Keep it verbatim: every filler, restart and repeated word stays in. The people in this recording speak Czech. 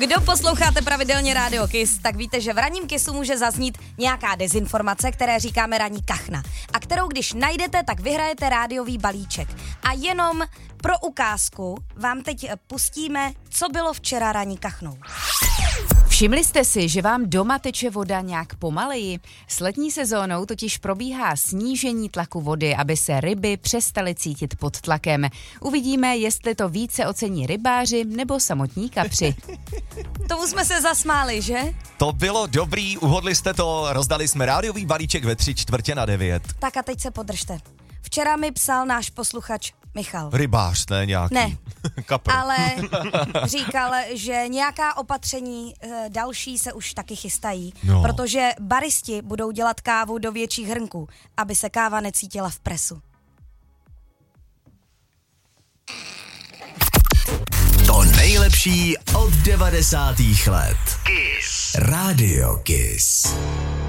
Kdo posloucháte pravidelně Rádio Kiss, tak víte, že v ranním Kissu může zaznít nějaká dezinformace, které říkáme ranní kachna. A kterou když najdete, tak vyhrajete rádiový balíček. A jenom pro ukázku vám teď pustíme, co bylo včera ranní kachnou. Všimli jste si, že vám doma teče voda nějak pomaleji? S letní sezónou totiž probíhá snížení tlaku vody, aby se ryby přestaly cítit pod tlakem. Uvidíme, jestli to více ocení rybáři nebo samotní kapři. Tomu jsme se zasmáli, že? To bylo dobrý, uhodli jste to, rozdali jsme rádiový balíček ve tři čtvrtě na devět. Tak a teď se podržte. Včera mi psal náš posluchač Michal. Rybář, ne nějaký. Ne, Kapr. ale říkal, že nějaká opatření e, další se už taky chystají, no. Protože baristi budou dělat kávu do větších hrnků, aby se káva necítila v presu. To nejlepší od devadesátých let. Kiss. Radio Kiss.